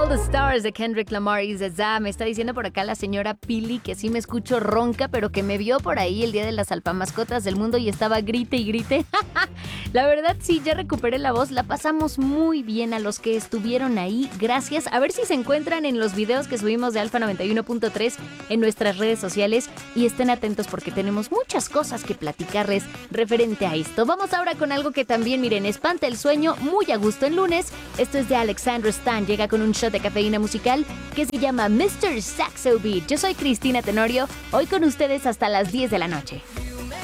All the Stars de Kendrick Lamar y Zazá. Me está diciendo por acá la señora Pili que sí me escucho ronca, pero que me vio por ahí el día de las alfamascotas del mundo y estaba grite y grite. La verdad sí, ya recuperé la voz, la pasamos muy bien a los que estuvieron ahí. Gracias. A ver si se encuentran en los videos que subimos de Alfa 91.3 en nuestras redes sociales y estén atentos porque tenemos muchas cosas que platicarles referente a esto. Vamos ahora con algo que también, miren, espanta el sueño, muy a gusto en lunes. Esto es de Alexandra Stan, llega con un shot de cafeína musical que se llama Mr. Saxo Beat. Yo soy Cristina Tenorio, hoy con ustedes hasta las 10 de la noche.